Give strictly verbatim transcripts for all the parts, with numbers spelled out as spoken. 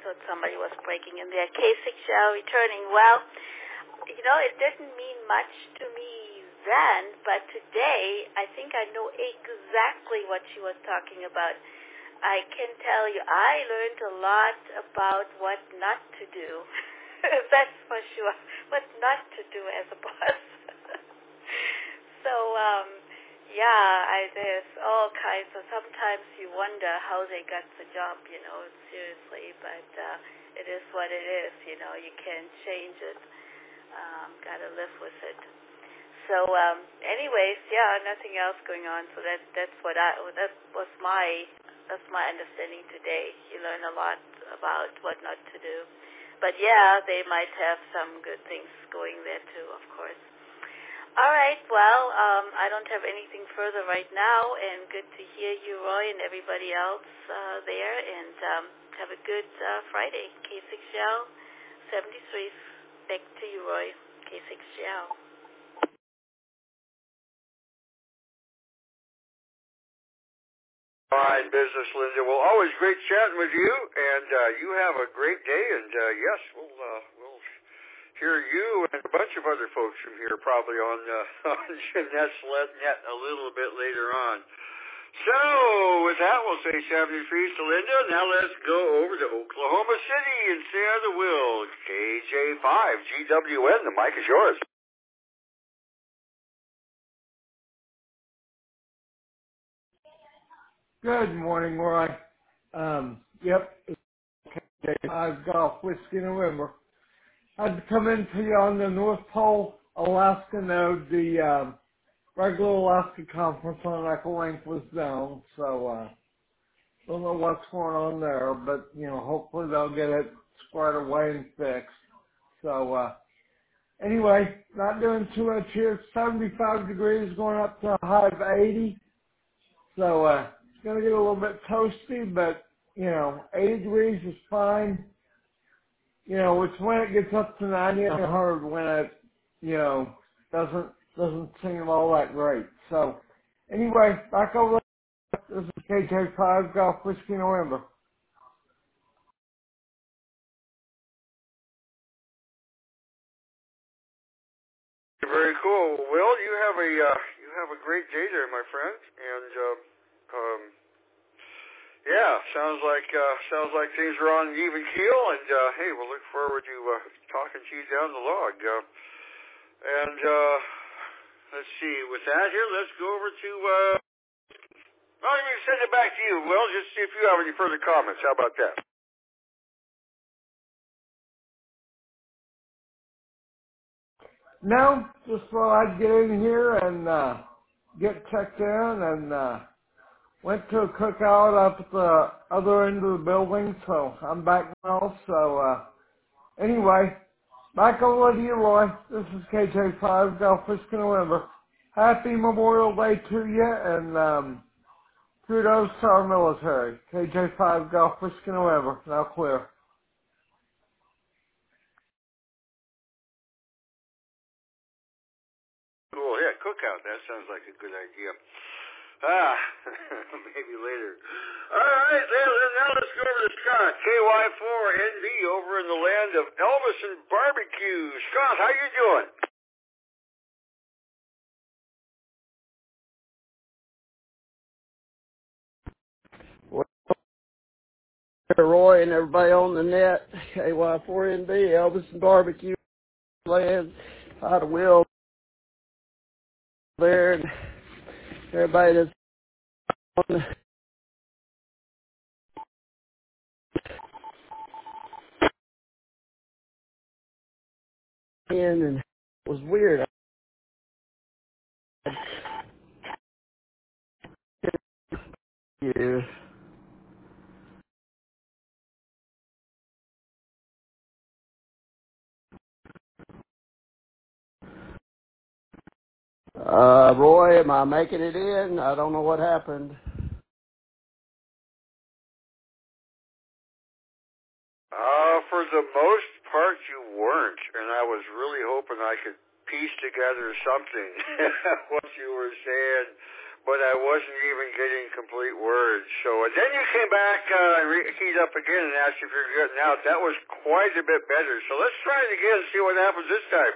thought somebody was breaking in there. K six Shell returning. Well, you know, it didn't mean much to me then, but today I think I know exactly what she was talking about. I can tell you I learned a lot about what not to do. That's for sure. What not to do as a boss. so, um, yeah, I, there's all kinds of, sometimes you wonder how they got the job, you know, seriously, but uh, it is what it is, you know, you can't change it. Um, gotta live with it. So, um, anyways, yeah, nothing else going on. So that that's what I that was my that's my understanding today. You learn a lot about what not to do. But yeah, they might have some good things going there too, of course. All right. Well, um, I don't have anything further right now, and good to hear you, Roy, and everybody else uh, there. And um, have a good uh, Friday. K six Shell seventy-three. Back to you, Roy. K six Shell. Fine business, Linda. Well, always great chatting with you, and uh, you have a great day. And uh, yes, we'll uh, we'll hear you and a bunch of other folks from here probably on uh, on Jeanette's net a little bit later on. So with that, we'll say seventy-three to Linda. Now let's go over to Oklahoma City and say the will. K J five G W N. The mic is yours. Good morning, Roy. Um, yep, it's I've got Whiskey November. I'd come into you on the North Pole, Alaska node. The um, regular Alaska conference on Echo Link was down, so uh, don't know what's going on there, but you know, hopefully they'll get it squared away and fixed. So uh, anyway, not doing too much here. It's seventy-five degrees, going up to a high of eighty. So uh, it's going to get a little bit toasty, but, you know, eighty degrees is fine. You know, it's when it gets up to ninety and one hundred when it, you know, doesn't doesn't seem all that great. So anyway, back over. This is K J five Golf Whiskey November. Very cool. Will, you have a uh, you have a great day there, my friend, and uh, um, yeah, sounds like uh, sounds like things are on an even keel. And uh, hey, we'll look forward to uh, talking to you down the log. Uh, and uh, let's see. With that, here, let's go over to. Uh, oh, let me send it back to you, Will. Just see if you have any further comments. How about that? No, just thought I'd get in here and uh, get checked in, and uh, went to a cookout up at the other end of the building, so I'm back now. So uh, anyway, back over to you, Roy. This is K J five Golf Whiskey November. Happy Memorial Day to you, and um, kudos to our military. K J five Golf Whiskey November. Now clear. Cool. Yeah, cookout. That sounds like a good idea. Ah, maybe later. All right, now let's go over to Scott, K Y four N V, over in the land of Elvis and barbecue. Scott, how you doing? Roy and everybody on the net, K Y four N B, Elvis and Barbecue Land, out of Will there, and everybody that's on the end, and it was weird. Yeah. Uh, Roy, am I making it in? I don't know what happened. Uh, for the most part, you weren't, and I was really hoping I could piece together something what you were saying. but I wasn't even getting complete words. So uh, then you came back uh, and re- keyed up again and asked if you're getting out. That was quite a bit better. So let's try it again and see what happens this time.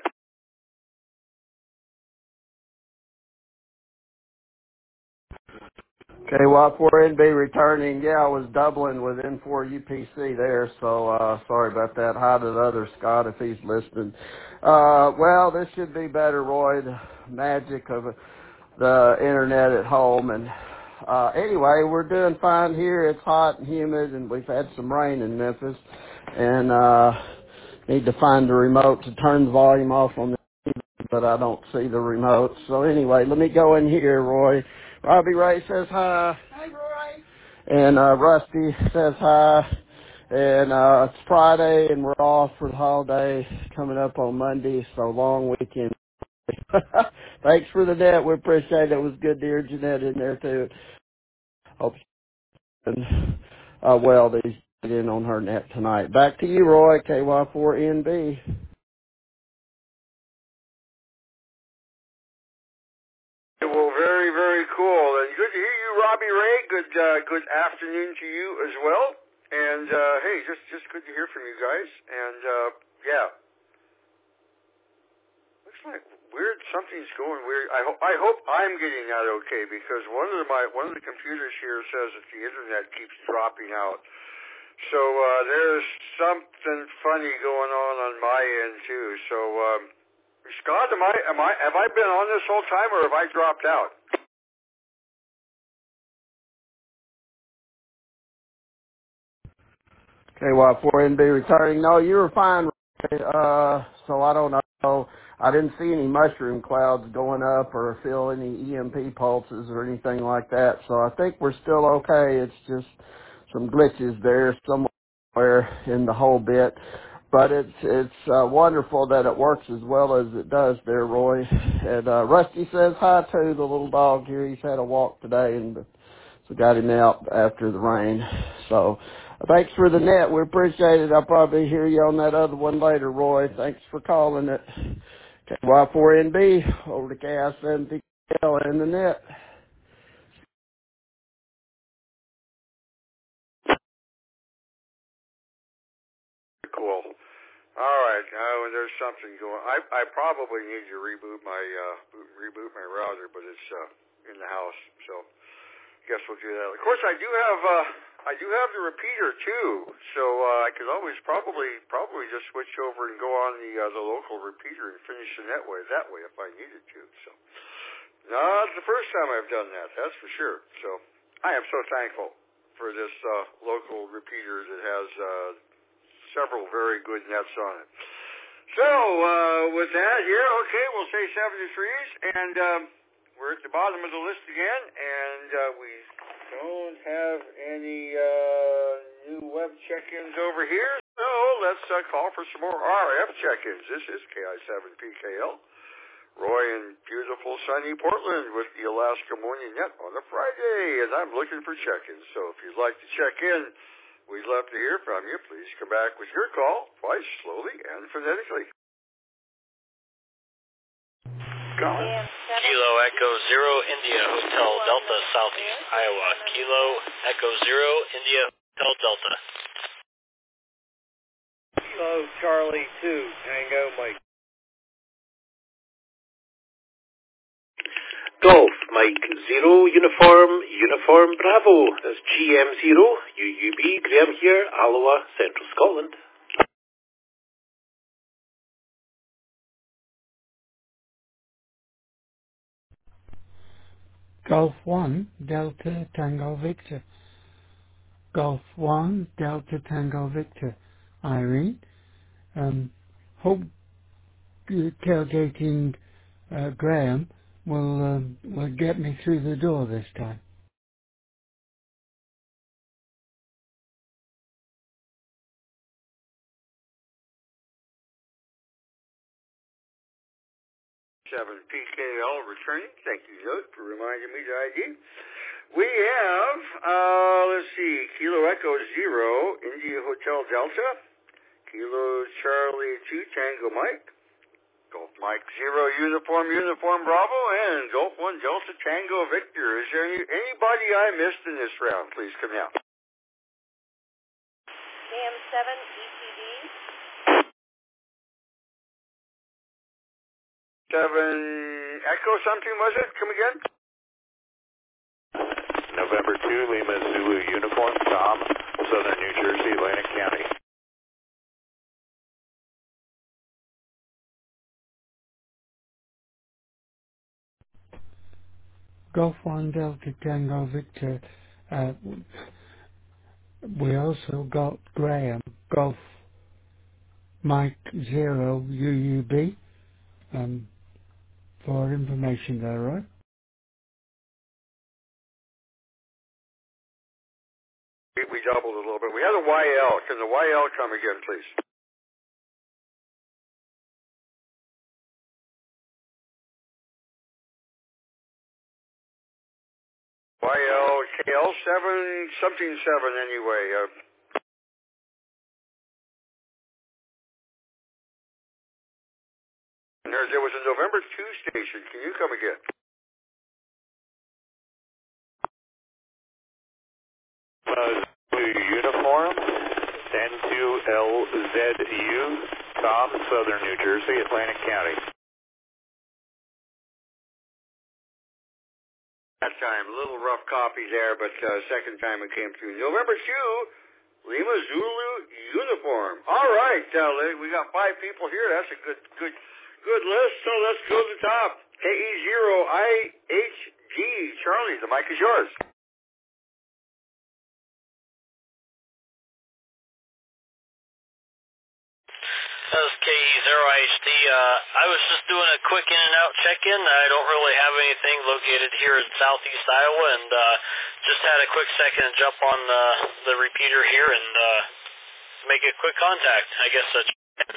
K Y four N B returning. Yeah, I was doubling with N four U P C there, so uh, sorry about that. Hi to the other Scott if he's listening. Uh, well, this should be better, Roy. The magic of the internet at home. And uh, anyway, we're doing fine here. It's hot and humid, and we've had some rain in Memphis. And uh, need to find the remote to turn the volume off on the T V, but I don't see the remote. So anyway, let me go in here, Roy. Robbie Ray says hi. Hi, Roy. And uh, Rusty says hi. And uh, it's Friday, and we're off for the holiday coming up on Monday, so long weekend. Thanks for the net. We appreciate it. It was good to hear Jeanette in there, too. Hope she's doing uh, well that he's in on her net tonight. Back to you, Roy, K Y four N B. Well, very, very cool. And good to hear you, Robbie Ray. Good uh, good afternoon to you as well. And, uh, hey, just, just good to hear from you guys. And, uh, yeah. Looks like weird. Something's going weird. I, ho- I hope I'm getting out okay, because one of my one of the computers here says that the internet keeps dropping out. So uh, there's something funny going on on my end, too. So, um, Scott, am I, am I, have I been on this whole time, or have I dropped out? K Y four N B returning. No, you were fine, uh, so I don't know. I didn't see any mushroom clouds going up or feel any E M P pulses or anything like that, so I think we're still okay. It's just some glitches there somewhere in the whole bit. But it's it's uh, wonderful that it works as well as it does there, Roy. And uh, Rusty says hi to the little dog here. He's had a walk today and so got him out after the rain. So thanks for the net. We appreciate it. I'll probably hear you on that other one later, Roy. Thanks for calling it. K Y four N B over to K I seven P K L and the net. Cool. All right. Now there's something going. I I probably need to reboot my uh, reboot my router, but it's uh, in the house, so I guess we'll do that. Of course, I do have uh, I do have the repeater too, so uh, I could always probably probably just switch over and go on the uh, the local repeater and finish the net way that way if I needed to. So not the first time I've done that, that's for sure. So I am so thankful for this uh, local repeater that has uh, several very good nets on it. So uh, with that here, okay, we'll say seventy-threes, and um, we're at the bottom of the list again, and uh, we don't have any uh, new web check-ins over here, so let's uh, call for some more R F check-ins. This is K I seven P K L, Roy in beautiful sunny Portland with the Alaska Morning Net on a Friday, and I'm looking for check-ins. So if you'd like to check in, we'd love to hear from you. Please come back with your call twice, slowly and phonetically. Kilo Echo Zero India Hotel Delta Southeast Iowa. Kilo Echo Zero India Hotel Delta. Kilo Charlie Two Tango Mike. Golf Mike Zero Uniform Uniform Bravo. That's G M Zero U U B Graham here, Alloa, Central Scotland. Golf one, Delta Tango Victor. Golf one, Delta Tango Victor. Irene, um, hope tailgating uh, Graham will um, will get me through the door this time. seven P K L returning. Thank you, Note, for reminding me to I D. We have, uh, let's see, Kilo Echo Zero, India Hotel Delta, Kilo Charlie Two Tango Mike, Golf Mike Zero Uniform Uniform Bravo and Golf One Delta Tango Victor. Is there any, anybody I missed in this round? Please come out. K M seven E T D. Seven Echo something was it? Come again? November two Lima Zulu Uniform Tom, Southern New Jersey, Atlantic County. Golf One Delta Tango Victor. Uh, we also got Graham, Golf Mike Zero U U B, um, for information there, right? We, we doubled a little bit. We had a Y L. Can the Y L come again, please? Y L K L seven something seven anyway. Uh, there, there was a November two station. Can you come again? Uh, Uniform N two L Z U Tom, Southern New Jersey, Atlantic County. That time, a little rough copy there, but uh, second time it came through. November two, Lima Zulu Uniform. All right, uh, we got five people here. That's a good, good, good list. So let's go to the top. K E zero I H G. Charlie, the mic is yours. That was K E zero I H D. Uh, I was just doing a quick in and out check-in. I don't really have anything located here in southeast Iowa, and uh, just had a quick second to jump on uh, the repeater here and uh, make a quick contact. I guess that's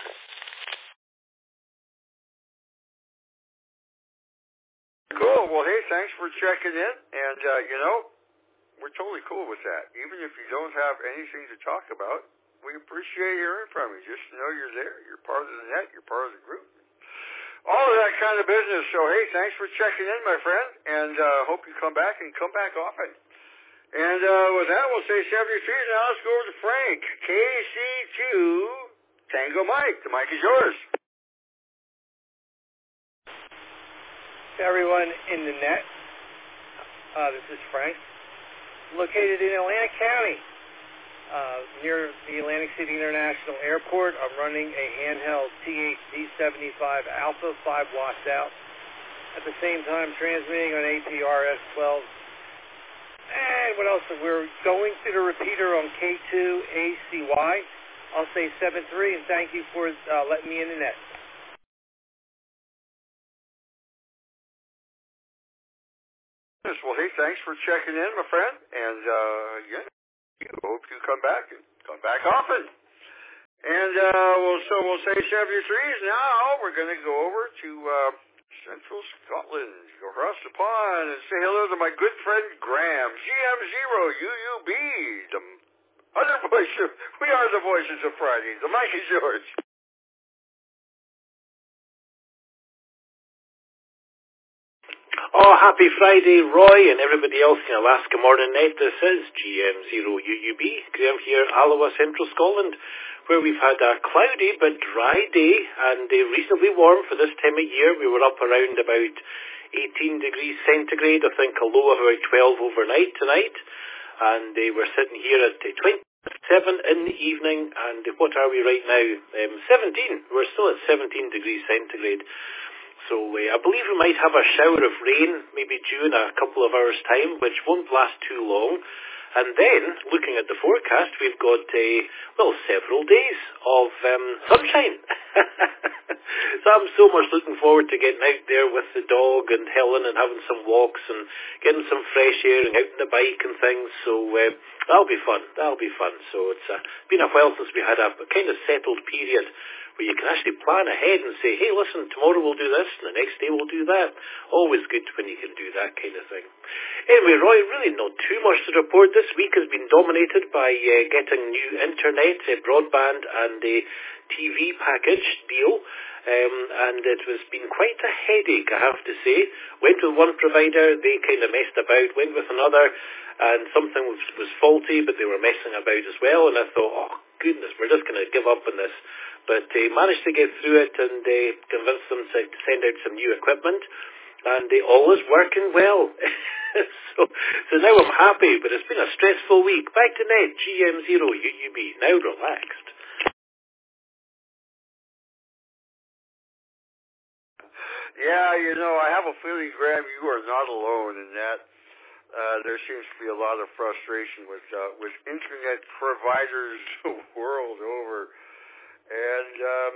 cool. Well, hey, thanks for checking in, and uh, you know, we're totally cool with that. Even if you don't have anything to talk about, we appreciate hearing from you. Just know you're there. You're part of the net. You're part of the group. All of that kind of business. So, hey, thanks for checking in, my friend, and uh, hope you come back and come back often. And uh, with that, we'll say seventy-three. Now let's go over to Frank. K C two Tango Mike. The mic is yours. To everyone in the net, uh, this is Frank. Located in Atlantic County. Uh, near the Atlantic City International Airport. I'm running a handheld T H D seventy-five Alpha, five watts out. At the same time, transmitting on A P R S twelve. And what else? We're going to the repeater on K two A C Y. I'll say seven three, and thank you for uh, letting me in the net. Well, hey, thanks for checking in, my friend. And, uh, yeah. Hope you come back and come back often. And uh, we'll, so we'll say seventy-threes. Now we're going to go over to uh, Central Scotland, go across the pond, and say hello to my good friend Graham, G M zero U U B, the other voice of, we are the voices of Friday. The mic is yours. Oh, happy Friday, Roy, and everybody else in Alaska Morning Net. This is G M zero U U B, Graham here, Alloa, Central Scotland, where we've had a cloudy but dry day and uh, reasonably warm for this time of year. We were up around about eighteen degrees centigrade, I think a low of about twelve overnight tonight, and uh, we're sitting here at uh, twenty-seven in the evening, and uh, what are we right now? Um, seventeen. We're still at seventeen degrees centigrade. So uh, I believe we might have a shower of rain maybe due in a couple of hours' time, which won't last too long. And then, looking at the forecast, we've got, uh, well, several days of um, sunshine. So I'm so much looking forward to getting out there with the dog and Helen and having some walks and getting some fresh air and out on the bike and things. So uh, that'll be fun. That'll be fun. So it's uh, been a while since we had a kind of settled period where you can actually plan ahead and say, hey, listen, tomorrow we'll do this, and the next day we'll do that. Always good when you can do that kind of thing. Anyway, Roy, really not too much to report. This week has been dominated by uh, getting new internet, uh, broadband, and a T V package deal. Um, and it has been quite a headache, I have to say. Went with one provider, they kind of messed about. Went with another, and something was, was faulty, but they were messing about as well. And I thought, oh, goodness, we're just going to give up on this. But uh, managed to get through it and uh, convince them to send out some new equipment. And uh, all is working well. so, so now I'm happy, but it's been a stressful week. Back to net, G M zero U U B, now relaxed. Yeah, you know, I have a feeling, Graham, you are not alone in that. Uh, there seems to be a lot of frustration with uh, with internet providers the world over, and um,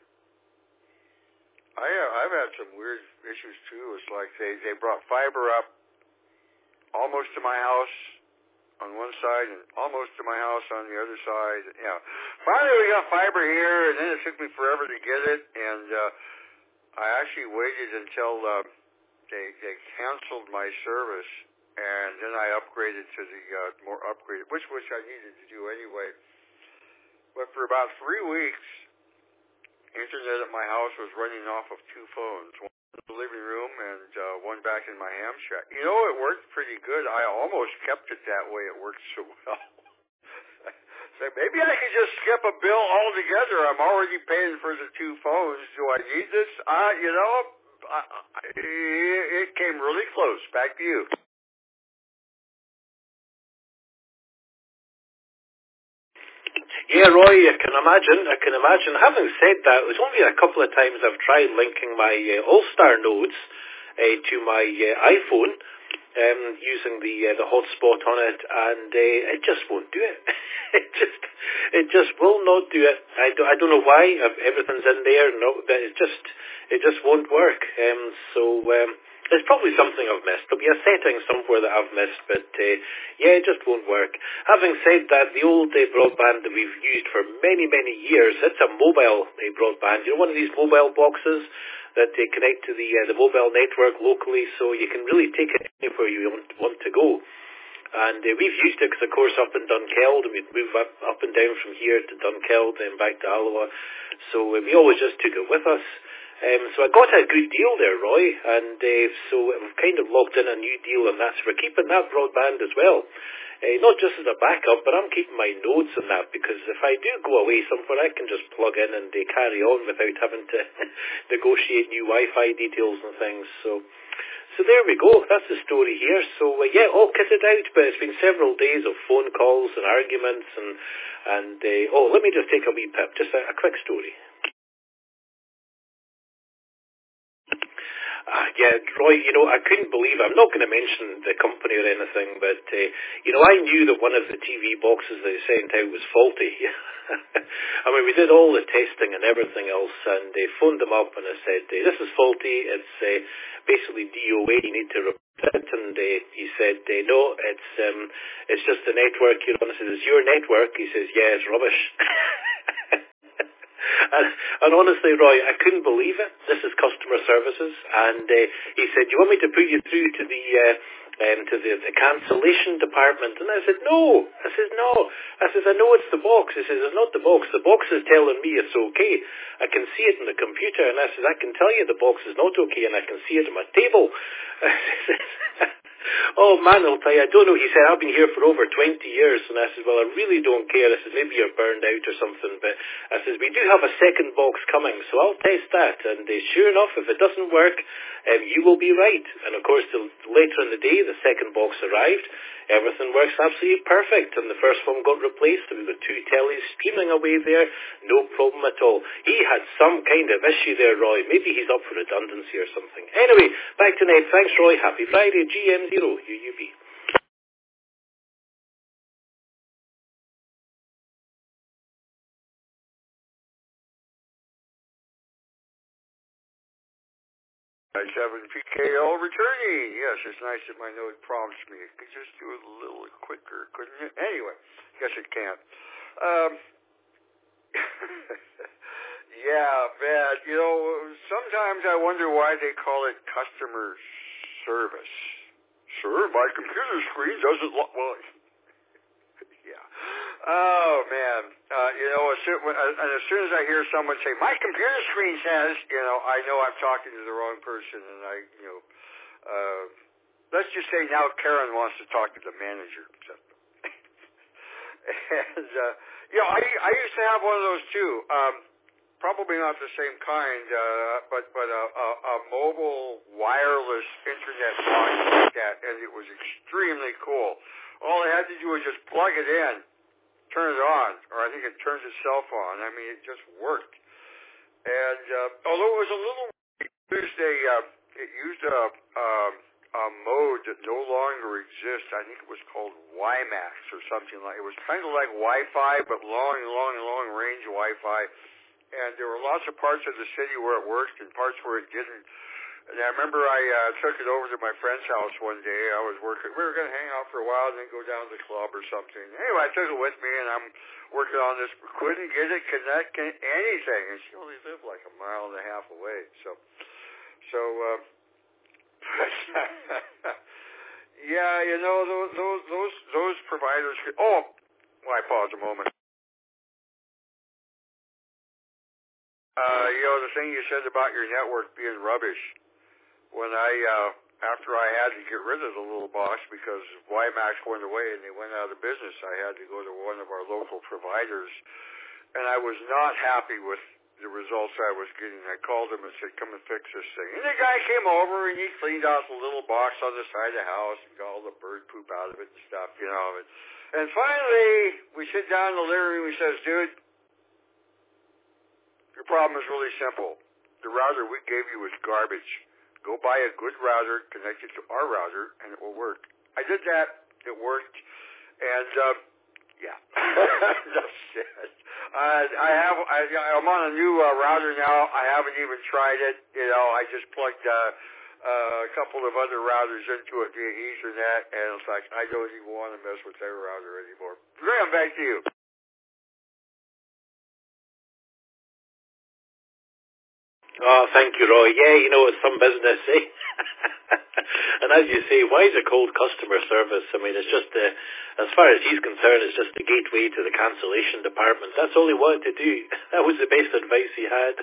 I I've had some weird issues too. It's like they they brought fiber up almost to my house on one side and almost to my house on the other side. Yeah, finally we got fiber here, and then it took me forever to get it, and. Uh, I actually waited until uh, they they canceled my service, and then I upgraded to the uh, more upgraded, which which I needed to do anyway. But for about three weeks, internet at my house was running off of two phones, one in the living room and uh, one back in my ham shack. You know, it worked pretty good. I almost kept it that way. It worked so well. So maybe I could just skip a bill altogether. I'm already paying for the two phones. Do I need this? Uh, you know, I, I, it came really close. Back to you. Yeah, Roy, I can imagine. I can imagine. Having said that, there's only a couple of times I've tried linking my uh, All-Star nodes uh, to my uh, iPhone. Um, using the uh, the hotspot on it, and uh, it just won't do it. it just it just will not do it. I, do, I don't know why. Everything's in there. No, it just it just won't work. Um, so um, it's probably something I've missed. There'll be a setting somewhere that I've missed, but uh, yeah, it just won't work. Having said that, the old uh, broadband that we've used for many many years, it's a mobile uh, broadband. You know, one of these mobile boxes that they connect to the uh, the mobile network locally, so you can really take it anywhere you want, want to go. And uh, we've used it, because of course up in Dunkeld, and we'd move up, up and down from here to Dunkeld and back to Alloa, so uh, we always just took it with us. Um, so I got a good deal there, Roy, and uh, so we've kind of locked in a new deal, and that's we're keeping that broadband as well. Uh, not just as a backup, but I'm keeping my nodes on that, because if I do go away somewhere, I can just plug in and uh, carry on without having to negotiate new Wi-Fi details and things. So so there we go. That's the story here. So uh, yeah, all kitted out, but it's been several days of phone calls and arguments, and, and uh, oh, let me just take a wee pip, just a, a quick story. Uh, yeah, Roy, you know, I couldn't believe, I'm not going to mention the company or anything, but, uh, you know, I knew that one of the T V boxes they sent out was faulty. I mean, we did all the testing and everything else, and they phoned them up and I said, uh, this is faulty, it's uh, basically D O A, you need to report it, and uh, he said, uh, no, it's um, it's just the network, you know, and I said, it's your network? He says, yeah, it's rubbish. And, and honestly, Roy, I couldn't believe it. This is customer services, and uh, he said, "Do you want me to put you through to the uh, um, to the, the cancellation department?" And I said, "No." I said, "No." I said, "I know it's the box." He says, "It's not the box. The box is telling me it's okay. I can see it in the computer." And I said, "I can tell you the box is not okay, and I can see it on my table." Oh man, I'll tell you, I don't know. He said, I've been here for over twenty years. And I said, well, I really don't care. I said, maybe you're burned out or something. But I said, we do have a second box coming, so I'll test that. And uh, sure enough, if it doesn't work, um, you will be right. And of course, till later in the day, the second box arrived. Everything works absolutely perfect. And the first one got replaced. And we got two tellies streaming away there. No problem at all. He had some kind of issue there, Roy. Maybe he's up for redundancy or something. Anyway, back to Ned. Thanks, Roy. Happy Friday. G M zero U U B. seven P K L returning. Yes, it's nice that my node prompts me. It could just do it a little quicker, couldn't it? Anyway, guess it can't. Um, Yeah, bad. You know, sometimes I wonder why they call it customer service. Sir, my computer screen doesn't look well. Yeah. Oh man. Uh, you know, as soon, when, uh, and as soon as I hear someone say my computer screen says, you know, I know I'm talking to the wrong person, and I, you know, uh, let's just say now Karen wants to talk to the manager. So. And uh, you know, I I used to have one of those too. Um, Probably not the same kind, uh, but but a, a, a mobile wireless internet box like that, and it was extremely cool. All I had to do was just plug it in, turn it on, or I think it turns itself on. I mean, it just worked. And uh, although it was a little, it used a uh, it used a, um, a mode that no longer exists. I think it was called WiMAX or something like. It was kind of like Wi-Fi, but long, long, long range Wi-Fi. And there were lots of parts of the city where it worked and parts where it didn't. And I remember I uh, took it over to my friend's house one day. I was working. We were going to hang out for a while and then go down to the club or something. Anyway, I took it with me, and I'm working on this. Couldn't get it connect anything. And she only lived like a mile and a half away. So, so uh, yeah, you know, those those those, those providers. Could, oh, well, I pause a moment. Uh, you know, the thing you said about your network being rubbish, when I, uh, after I had to get rid of the little box because WiMAX went away and they went out of business, I had to go to one of our local providers, and I was not happy with the results I was getting. I called him and said, come and fix this thing. And the guy came over and he cleaned out the little box on the side of the house and got all the bird poop out of it and stuff, you know. And, and finally, we sit down in the living room and he says, dude, your problem is really simple. The router we gave you is garbage. Go buy a good router, connect it to our router, and it will work. I did that. It worked. And, uh, yeah. That's it. Uh, I have, I, I'm on a new uh, router now. I haven't even tried it. You know, I just plugged uh, uh, a couple of other routers into it via Ethernet, and it's like, I don't even want to mess with their router anymore. Graham, back to you. Oh, thank you, Roy. Yeah, you know, it's some business, eh? And as you say, why is it called customer service? I mean, it's just, uh, as far as he's concerned, it's just the gateway to the cancellation department. That's all he wanted to do. That was the best advice he had.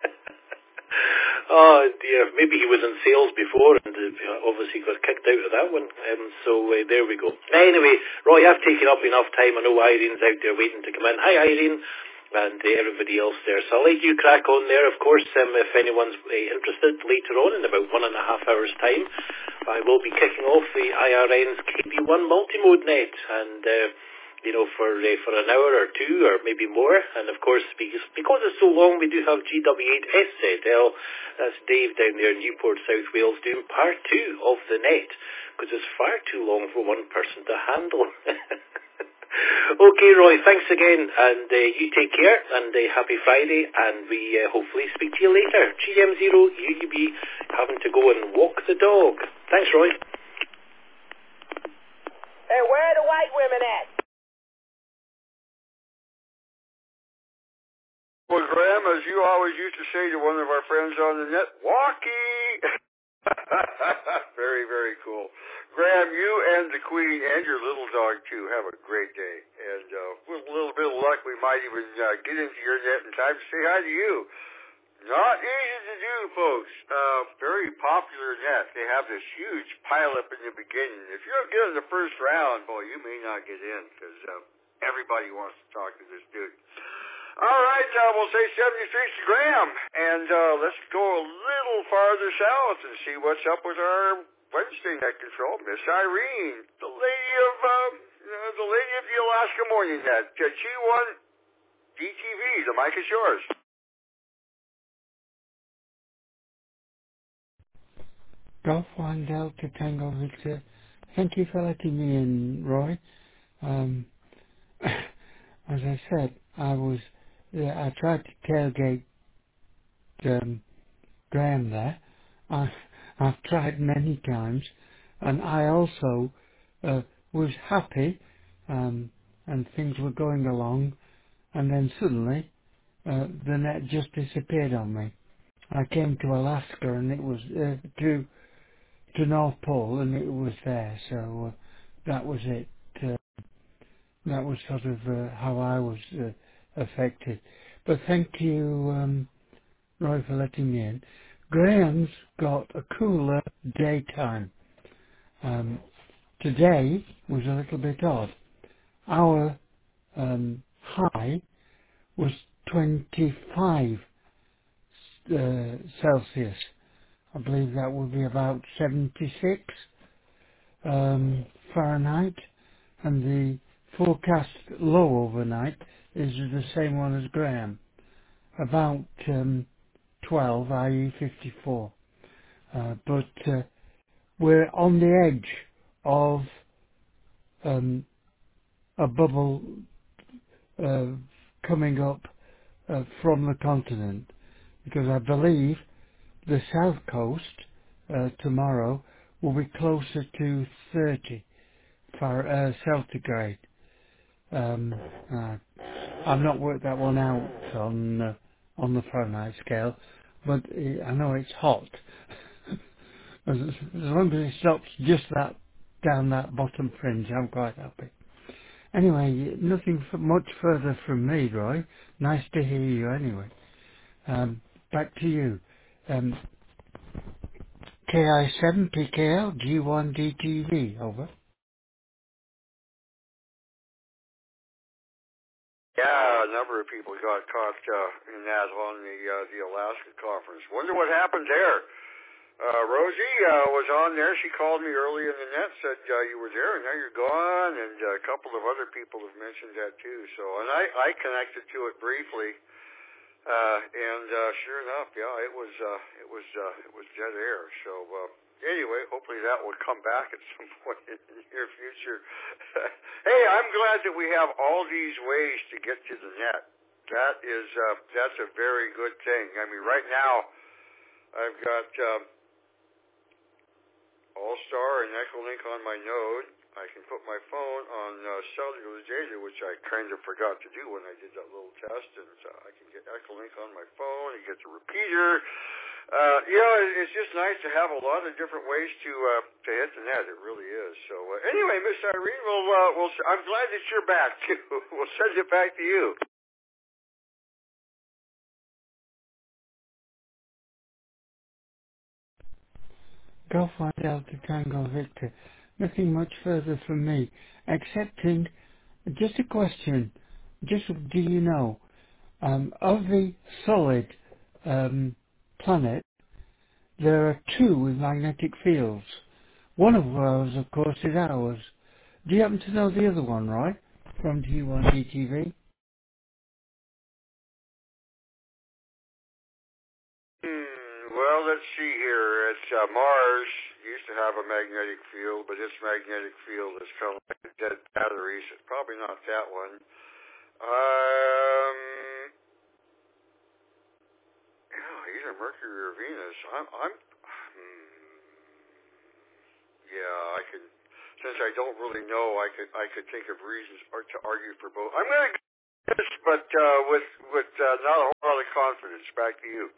Oh, dear. Maybe he was in sales before and uh, obviously got kicked out of that one. Um, so uh, there we go. Anyway, Roy, I've taken up enough time. I know Irene's out there waiting to come in. Hi, Irene. And uh, everybody else there. So I'll let you crack on there, of course, um, if anyone's uh, interested later on in about one and a half hours' time. I will be kicking off the I R N's K B one multimode net, and, uh, you know, for uh, for an hour or two or maybe more. And, of course, because, because it's so long, we do have G W eight S Z L. That's Dave down there in Newport, South Wales, doing part two of the net, because it's far too long for one person to handle. Okay, Roy, thanks again, and uh, you take care, and uh, happy Friday, and we uh, hopefully speak to you later. G M zero U U B, having to go and walk the dog. Thanks, Roy. Hey, where are the white women at? Well, Graham, as you always used to say to one of our friends on the net, walkie! Very, very cool. Graham, you and the Queen and your little dog, too, have a great day. And uh, with a little bit of luck, we might even uh, get into your net in time to say hi to you. Not easy to do, folks. Uh, very popular net. They have this huge pileup in the beginning. If you don't get in the first round, boy, you may not get in, because uh, everybody wants to talk to this dude. All right, uh, we'll say seventy-three to Graham, and uh, let's go a little farther south and see what's up with our Wednesday net control, Miss Irene, the lady of uh, uh, the lady of the Alaska Morning Net, uh, G one D T V. The mic is yours. Golf one Delta Tango Victor. Thank you for letting me in, Roy. Um, as I said, I was. Yeah, I tried to tailgate um, Graham there. I, I've tried many times, and I also uh, was happy, um, and things were going along, and then suddenly uh, the net just disappeared on me. I came to Alaska and it was uh, to to North Pole and it was there. So uh, that was it. Uh, that was sort of uh, how I was uh, affected. But thank you, um, Roy, for letting me in. Graham's got a cooler daytime. Um, today was a little bit odd. Our um, high was twenty-five uh, Celsius. I believe that would be about seventy-six um, Fahrenheit, and the forecast low overnight is the same one as Graham, about um, twelve, that is fifty-four. Uh, but uh, we're on the edge of um, a bubble uh, coming up uh, from the continent, because I believe the south coast uh, tomorrow will be closer to thirty for uh, centigrade. Um, uh, I've not worked that one out on uh, on the Fahrenheit scale, but uh, I know it's hot. as, as long as it stops just that down that bottom fringe, I'm quite happy. Anyway, nothing f- much further from me, Roy. Nice to hear you anyway. Um, back to you. Um, K I seven P K L G one D T V, over. Yeah, a number of people got caught uh, in that on the uh, the Alaska conference. Wonder what happened there. Uh, Rosie uh, was on there. She called me early in the net, said uh, you were there, and now you're gone. And uh, a couple of other people have mentioned that too. So, and I, I connected to it briefly, uh, and uh, sure enough, yeah, it was uh, it was uh, it was dead air. So uh, anyway, hopefully that will come back at some point in the near future. Hey, I'm glad that we have all these ways to get to the net. That is uh, that's a very good thing. I mean, right now I've got. Um, All-Star and Echolink on my node. I can put my phone on uh, cellular data, which I kind of forgot to do when I did that little test, and uh, I can get Echolink on my phone and get the repeater. Uh, you know, it's just nice to have a lot of different ways to uh, to hit the net. It really is. So uh, anyway, Miss Irene, we'll, uh, we'll, I'm glad that you're back, too. We'll send it back to you. Golf One Delta Tango Victor. Nothing much further from me, excepting just a question. Just do you know, um, of the solid um, planet, there are two with magnetic fields. One of those, of course, is ours. Do you happen to know the other one, Roy, from G one D T V? Hmm, well, let's see here. It's uh, Mars used to have a magnetic field, but its magnetic field is kind of like dead batteries. It's probably not that one. Um, yeah, either Mercury or Venus. I'm, I'm, hmm, yeah, I could. Since I don't really know, I could, I could think of reasons or to argue for both. I'm going to go this, but uh, with, with uh, not a whole lot of confidence. Back to you.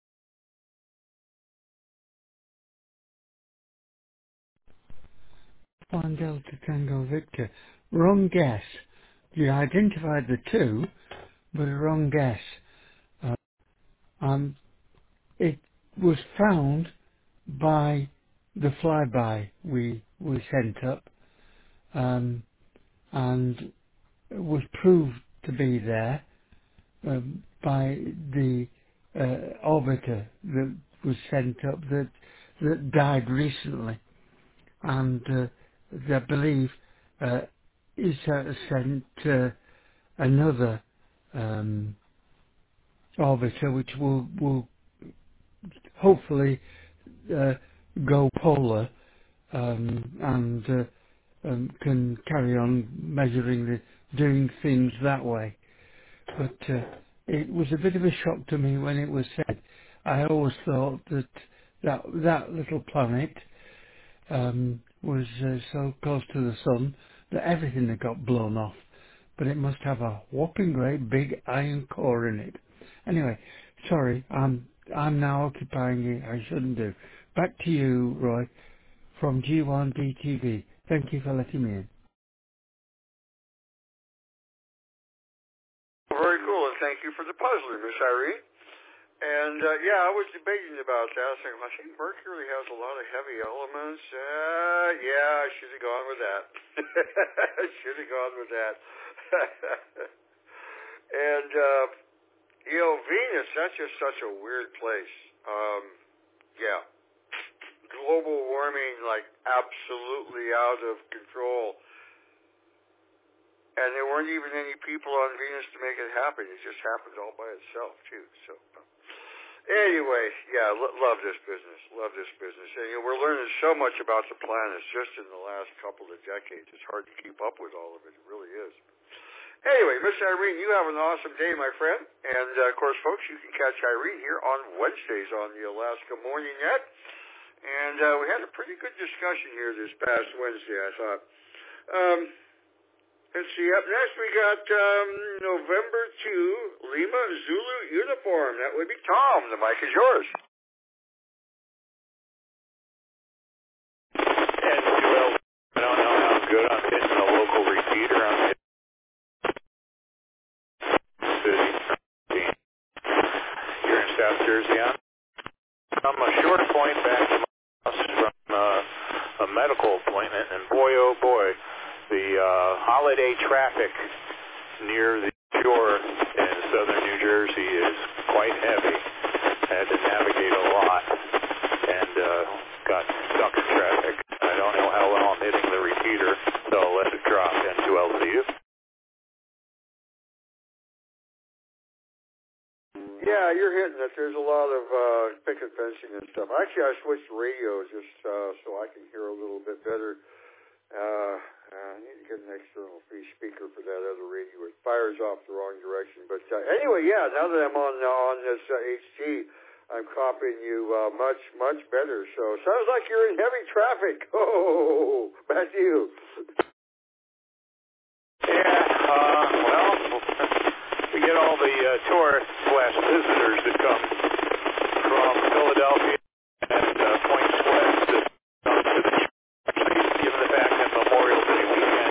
One Delta Tango Victor. Wrong guess. You identified the two, but a wrong guess. Uh, um, it was found by the flyby we we sent up, um, and it was proved to be there um, by the uh, orbiter that was sent up that that died recently, and uh, I believe uh, is uh, sent uh, another um, orbiter which will will hopefully uh, go polar um, and uh, um, can carry on measuring the doing things that way. But uh, it was a bit of a shock to me when it was said. I always thought that that, that little planet um, was uh, so close to the sun that everything had got blown off. But it must have a whopping great big iron core in it. Anyway, sorry, I'm I'm now occupying it. I shouldn't do. Back to you, Roy, from G one B T V. Thank you for letting me in. Very cool, and thank you for the puzzler, Miss Irene. And, uh, yeah, I was debating about that. I was thinking, I think Mercury has a lot of heavy elements. Uh, yeah, I should have gone with that. I should have gone with that. and, uh, you know, Venus, that's just such a weird place. Um, yeah. Global warming, like, absolutely out of control. And there weren't even any people on Venus to make it happen. It just happened all by itself, too. So, anyway, yeah, lo- love this business. Love this business. And, you know, we're learning so much about the planets just in the last couple of decades. It's hard to keep up with all of it. It really is. Anyway, Miss Irene, you have an awesome day, my friend. And, uh, of course, folks, you can catch Irene here on Wednesdays on the Alaska Morning Net. And uh, we had a pretty good discussion here this past Wednesday, I thought. Um... Let's see, up next we got um, November second, Lima Zulu uniform. That would be Tom. The mic is yours. And well, I don't know how good I'm hitting a local repeater. I'm hitting City. You're in South Jersey. I'm a short point back to my house from uh, a medical appointment, and boy, oh boy, the uh, holiday traffic near the shore in southern New Jersey is quite heavy. I had to navigate a lot and uh, got stuck in traffic. I don't know how well I'm hitting the repeater, so I'll let it drop into L C U. Yeah, you're hitting it. There's a lot of uh, picket fencing and stuff. Actually, I switched radios just uh, so I can hear a little bit better. Uh, I need to get an external free speaker for that other radio. It fires off the wrong direction. But uh, anyway, yeah, now that I'm on uh, on this uh, H T, I'm copying you uh, much, much better. So sounds like you're in heavy traffic. Oh, back to you. Yeah, uh, well, we get all the uh, tourists slash visitors